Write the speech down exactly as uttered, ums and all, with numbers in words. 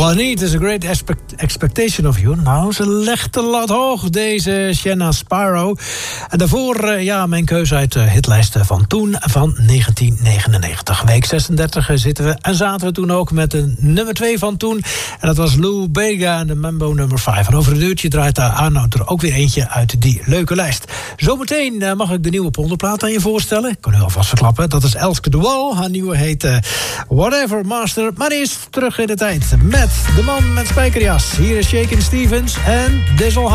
All I Need is a Great expect- Expectation of You. Nou, ze legt de lat hoog, deze Shanna Spyro. En daarvoor, uh, ja, mijn keuze uit de hitlijsten van toen, van negentien negenennegentig. Week zesendertig zitten we en zaten we toen ook met de nummer twee van toen. En dat was Lou Bega en de Mambo nummer vijf. En over een uurtje draait daar Arno er ook weer eentje uit die leuke lijst. Zometeen uh, mag ik de nieuwe ponderplaat aan je voorstellen. Ik kan u alvast verklappen. Dat is Elske de Wall. Haar nieuwe heet uh, Whatever Master. Maar eerst terug in de tijd met de man met spijkerjas. Hier is Shakin' Stevens en Dizzle